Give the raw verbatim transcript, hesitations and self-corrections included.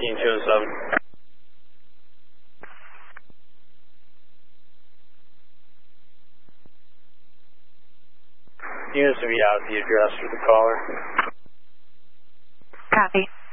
thirteen two oh seven. Units will be out the address for the caller. Copy.